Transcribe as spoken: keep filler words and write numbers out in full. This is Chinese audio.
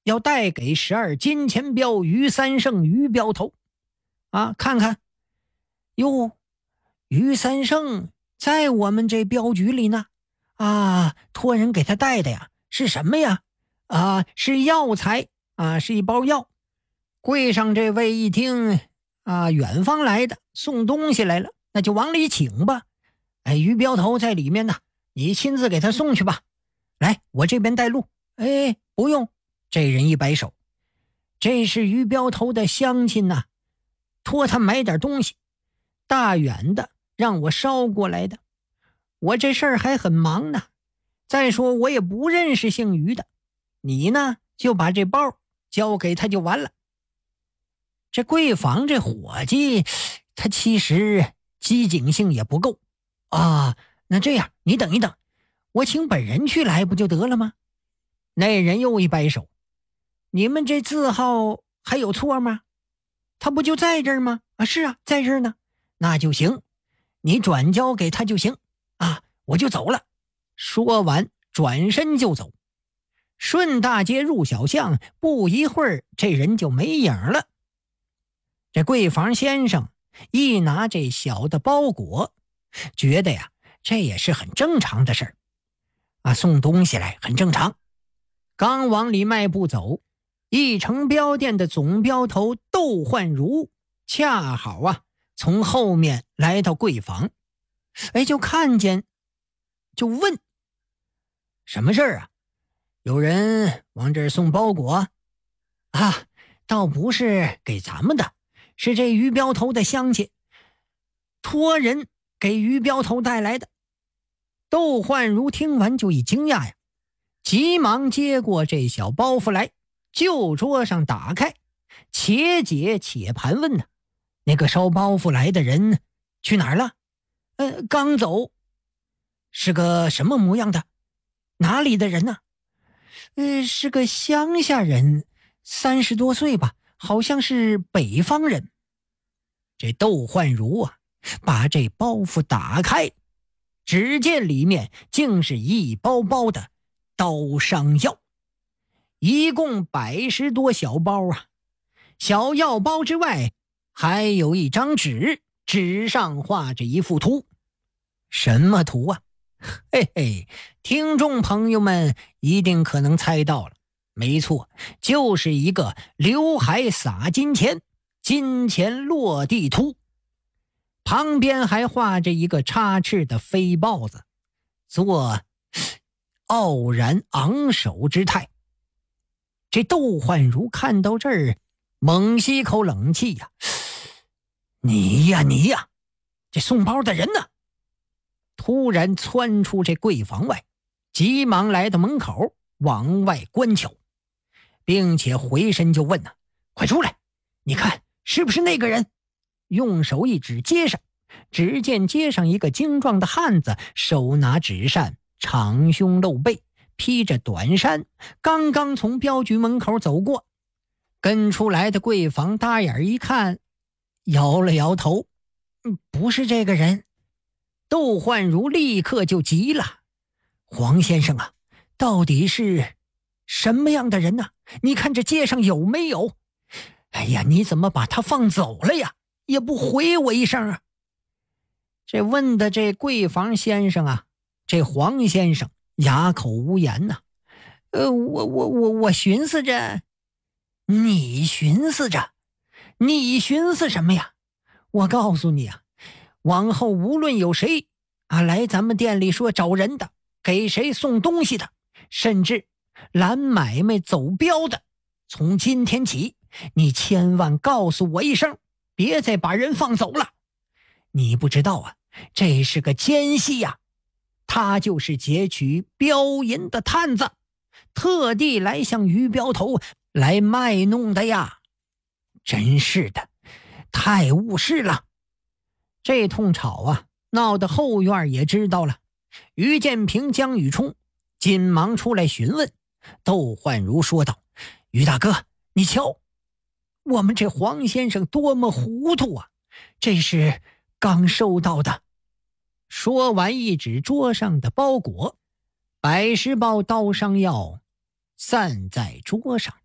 要带给十二金钱镖于三胜于镖头啊！看看，哟，于三胜在我们这镖局里呢啊！托人给他带的呀，是什么呀？啊，是药材啊，是一包药。柜上这位一听啊，远方来的，送东西来了，那就往里请吧。哎，于镖头在里面呢，你亲自给他送去吧。来，我这边带路。哎，不用。这人一摆手，这是于镖头的乡亲呐、啊，托他买点东西，大远的让我捎过来的。我这事儿还很忙呢。再说我也不认识姓于的，你呢就把这包交给他就完了。这柜房这伙计，他其实机警性也不够啊。那这样，你等一等，我请本人去来不就得了吗？那人又一摆手，你们这字号还有错吗？他不就在这儿吗？啊，是啊，在这儿呢。那就行，你转交给他就行啊，我就走了。说完转身就走，顺大街入小巷，不一会儿这人就没影了。这柜房先生一拿这小的包裹，觉得呀，这也是很正常的事儿啊，送东西来很正常。刚往里迈步走，一城镖店的总镖头窦焕如恰好啊从后面来到柜房，哎，就看见，就问：什么事儿啊？有人往这儿送包裹啊？倒不是给咱们的，是这于镖头的乡亲托人给于镖头带来的。窦焕如听完就一惊讶呀，急忙接过这小包袱来，就桌上打开，且解且盘问呢。那个捎包袱来的人去哪儿了？呃，刚走。是个什么模样的？哪里的人呢？呃，是个乡下人，三十多岁吧，好像是北方人。这窦焕如啊，把这包袱打开，只见里面竟是一包包的刀伤药，一共百十多小包啊。小药包之外，还有一张纸，纸上画着一幅图。什么图啊？嘿嘿，听众朋友们一定可能猜到了，没错，就是一个刘海撒金钱，金钱落地图。旁边还画着一个插翅的飞豹子，做傲然昂首之态。这窦焕如看到这儿，猛吸口冷气呀、啊！你呀你呀，这送包的人呢？突然窜出这柜房外，急忙来到门口往外观瞧，并且回身就问呐、啊：“快出来，你看是不是那个人？”用手一指街上，只见街上一个精壮的汉子，手拿纸扇，长胸露背，披着短衫，刚刚从镖局门口走过。跟出来的柜房大眼一看，摇了摇头：“不是这个人。”窦焕如立刻就急了：“黄先生啊，到底是什么样的人呢？你看这街上有没有？哎呀，你怎么把他放走了呀？也不回我一声啊！”这问的这柜房先生啊，这黄先生哑口无言呐、啊。呃，我我我我寻思着，你寻思着，你寻思什么呀？我告诉你啊，往后无论有谁啊来咱们店里说找人的，给谁送东西的，甚至拦买卖走镖的，从今天起，你千万告诉我一声，别再把人放走了。你不知道啊，这是个奸细呀、啊，他就是劫取镖银的探子，特地来向于镖头来卖弄的呀！真是的，太误事了。这通吵啊，闹得后院也知道了。于建平、江宇冲紧忙出来询问。窦焕如说道：“于大哥，你瞧，我们这黄先生多么糊涂啊！这是刚收到的。”说完一指桌上的包裹，百十包刀伤药散在桌上。